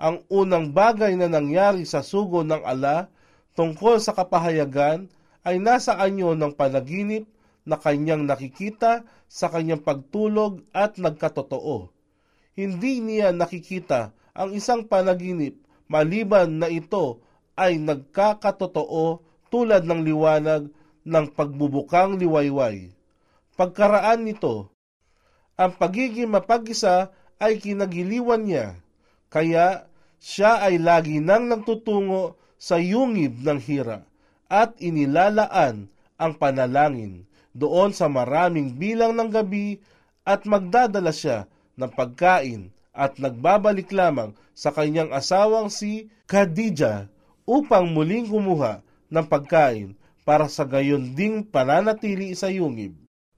Ang unang bagay na nangyari sa sugo ng ala tungkol sa kapahayagan ay nasa anyo ng panaginip na kanyang nakikita sa kanyang pagtulog at nagkatotoo. Hindi niya nakikita ang isang panaginip maliban na ito ay nagkakatotoo tulad ng liwanag ng pagbubukang liwayway. Pagkaraan nito, ang pagiging mapag-isa ay kinagiliwan niya, kaya siya ay lagi nang nagtutungo sa yungib ng hira at inilalaan ang panalangin doon sa maraming bilang ng gabi at magdadala siya ng pagkain at nagbabalik lamang sa kanyang asawang si Khadijah upang muling kumuha ng pagkain para sa gayon ding pananatili sa yungib.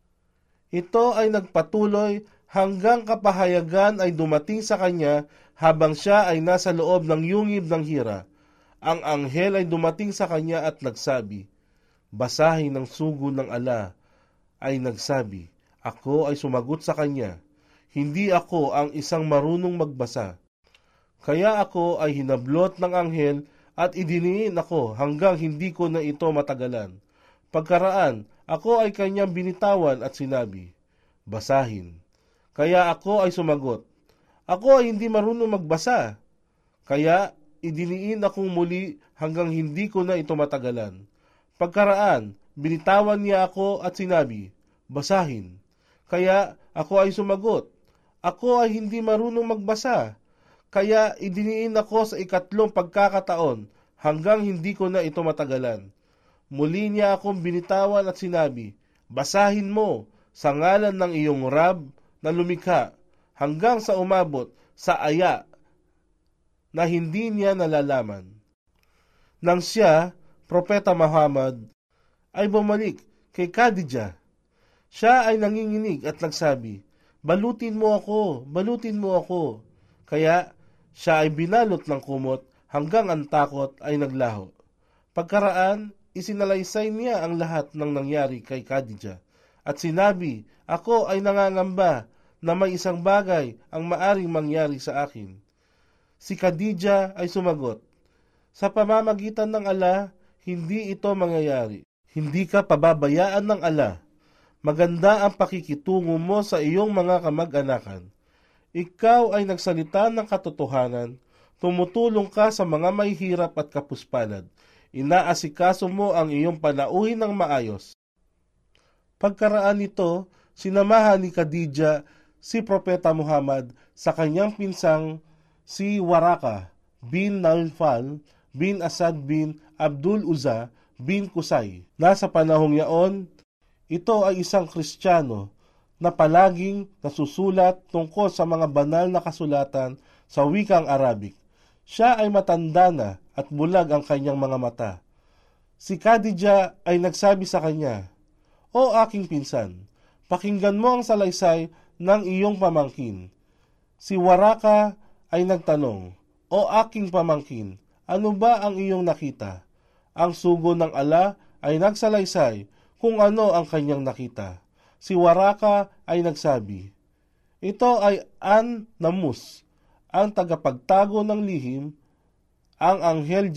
Ito ay nagpatuloy hanggang kapahayagan ay dumating sa kanya habang siya ay nasa loob ng yungib ng hira. Ang anghel ay dumating sa kanya at nagsabi, "Basahin ang sugo ng ala." Ay nagsabi, ako ay sumagot sa kanya, "Hindi ako ang isang marunong magbasa." Kaya ako ay hinablot ng anghel at idiniin ako hanggang hindi ko na ito matagalan. Pagkaraan, ako ay kanyang binitawan at sinabi, "Basahin." Kaya ako ay sumagot, "Ako ay hindi marunong magbasa." Kaya idiniin akong muli hanggang hindi ko na ito matagalan. Pagkaraan, binitawan niya ako at sinabi, "Basahin." Kaya ako ay sumagot, "Ako ay hindi marunong magbasa." Kaya idiniin ako sa ikatlong pagkakataon hanggang hindi ko na ito matagalan. Muli niya akong binitawan at sinabi, "Basahin mo sa ngalan ng iyong Rab na lumikha," hanggang sa umabot sa aya na hindi niya nalalaman. Nang siya, Propeta Muhammad, ay bumalik kay Khadijah, siya ay nanginginig at nagsabi, "Balutin mo ako, balutin mo ako." Kaya siya ay binalot ng kumot hanggang ang takot ay naglaho. Pagkaraan, isinalaysay niya ang lahat ng nangyari kay Khadijah at sinabi, "Ako ay nangangamba na may isang bagay ang maaring mangyari sa akin." Si Khadijah ay sumagot, "Sa pamamagitan ng ala, hindi ito mangyayari. Hindi ka pababayaan ng ala. Maganda ang pakikitungo mo sa iyong mga kamag-anakan. Ikaw ay nagsalita ng katotohanan, tumutulong ka sa mga mahihirap at kapuspalad, inaasikaso mo ang iyong panauhin ng maayos." Pagkaraan nito, sinamahan ni Khadijah si Propeta Muhammad sa kanyang pinsang si Waraka bin Naufal bin Asad bin Abdul Uzza bin Qusay. Nasa panahong yaon, ito ay isang Kristiyano na palaging nasusulat tungkol sa mga banal na kasulatan sa wikang Arabic. Siya ay matanda na at bulag ang kanyang mga mata. Si Khadijah ay nagsabi sa kanya, "O aking pinsan, pakinggan mo ang salaysay ng iyong pamangkin." Si Waraka ay nagtanong, "O aking pamangkin, ano ba ang iyong nakita?" Ang sugo ng ala ay nagsalaysay kung ano ang kanyang nakita. Si Waraka ay nagsabi, "Ito ay An-Namus, ang tagapagtago ng lihim, ang anghel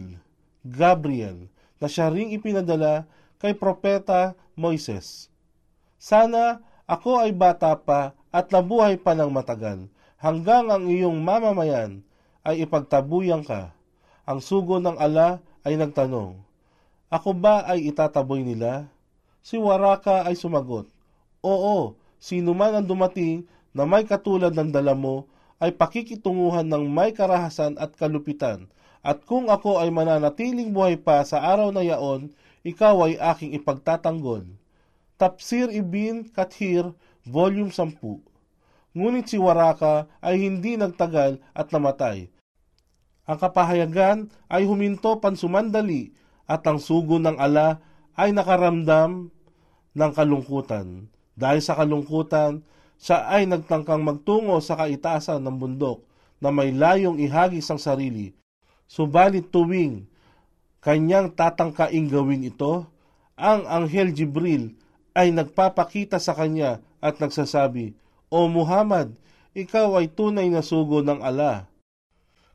Gabriel, na siya ring ipinadala kay Propeta Moises. Sana ako ay bata pa at nabuhay pa ng matagal, hanggang ang iyong mamamayan ay ipagtabuyang ka." Ang sugo ng ala ay nagtanong, "Ako ba ay itataboy nila?" Si Waraka ay sumagot, "Oo, sino man ang dumating na may katulad ng dala mo ay pakikitunguhan ng may karahasan at kalupitan, at kung ako ay mananatiling buhay pa sa araw na yaon, ikaw ay aking ipagtatanggol." Tafsir Ibn Kathir, Volume 10. Ngunit si Waraka ay hindi nagtagal at namatay. Ang kapahayagan ay huminto pansumandali at ang sugo ng ala ay nakaramdam ng kalungkutan. Dahil sa kalungkutan, siya ay nagtangkang magtungo sa kaitaasan ng bundok na may layong ihagis ang sarili. Subalit tuwing kanyang tatangkaing gawin ito, ang anghel Jibril ay nagpapakita sa kanya at nagsasabi, "O Muhammad, ikaw ay tunay na sugo ng ala."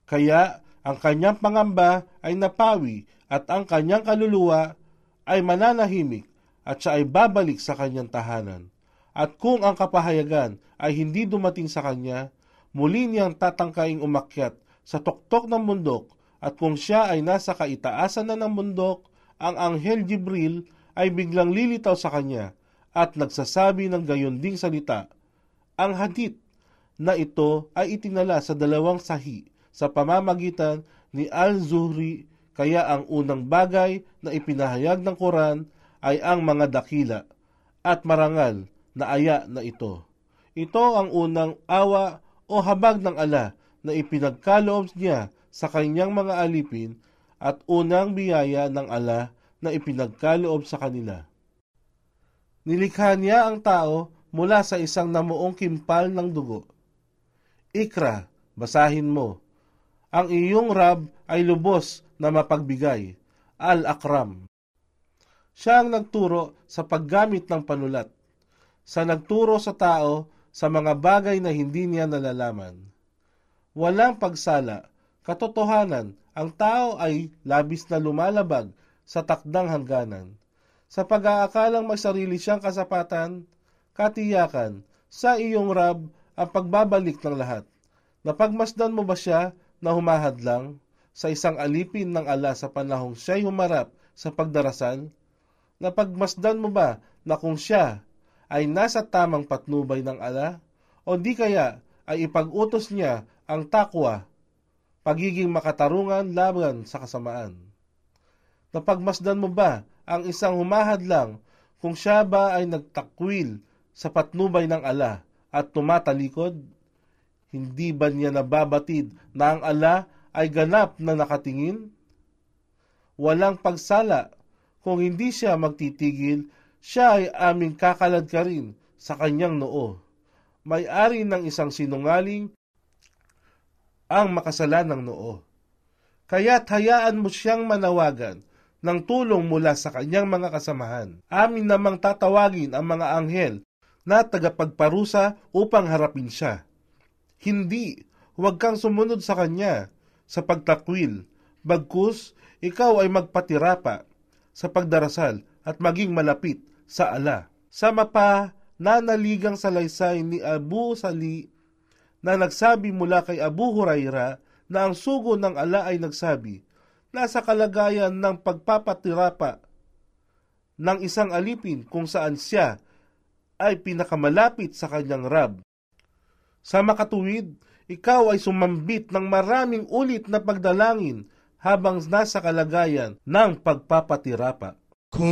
Kaya ang kanyang pangamba ay napawi at ang kanyang kaluluwa ay mananahimik at siya ay babalik sa kanyang tahanan. At kung ang kapahayagan ay hindi dumating sa kanya, muli niyang tatangkaing umakyat sa tuktok ng bundok, at kung siya ay nasa kaitaasan na ng bundok, ang anghel Jibril ay biglang lilitaw sa kanya at nagsasabi ng gayon ding salita. Ang hadith na ito ay itinala sa 2 sahi sa pamamagitan ni Al-Zuhri, kaya ang unang bagay na ipinahayag ng Quran ay ang mga dakila at marangal na aya na ito. Ito ang unang awa o habag ng Allah na ipinagkaloob niya sa kanyang mga alipin at unang biyaya ng Allah na ipinagkaloob sa kanila. Nilikha niya ang tao mula sa isang namuong kimpal ng dugo. Ikra, basahin mo. Ang iyong Rab ay lubos na mapagbigay, Al-Akram. Siya ang nagturo sa paggamit ng panulat, sa nagturo sa tao sa mga bagay na hindi niya nalalaman. Walang pagsala, katotohanan, ang tao ay labis na lumalabag sa takdang hangganan. Sa pag-aakalang may sarili siyang kasapatan, katiyakan, sa iyong Rab ang pagbabalik ng lahat. Napagmasdan mo ba siya na humahadlang sa isang alipin ng Allah sa panahong siya'y humarap sa pagdarasal? Napagmasdan mo ba na kung siya ay nasa tamang patnubay ng Allah, o di kaya ay ipag-utos niya ang takwa, pagiging makatarungan laban sa kasamaan? Napagmasdan mo ba ang isang humahadlang kung siya ba ay nagtakwil sa patnubay ng Allah at tumatalikod? Hindi ba niya nababatid na ang Allah ay ganap na nakatingin? Walang pagsala, kung hindi siya magtitigil, siya ay aming kakalad ka rin sa kanyang noo. May-ari ng isang sinungaling ang makasalanang noo. Kaya't hayaan mo siyang manawagan ng tulong mula sa kanyang mga kasamahan. Amin namang tatawagin ang mga anghel na tagapagparusa upang harapin siya. Hindi, huwag kang sumunod sa kanya sa pagtakwil, bagkus ikaw ay magpatirapa sa pagdarasal at maging malapit sa Allah. Sa nanaligang salaysay ni Abu Sali na nagsabi mula kay Abu Huraira na ang sugo ng Allah ay nagsabi, nasa kalagayan ng pagpapatirapa ng isang alipin kung saan siya ay pinakamalapit sa kanyang Rab. Sa makatuwid, ikaw ay sumambit ng maraming ulit na pagdalangin habang nasa kalagayan ng pagpapatirapa.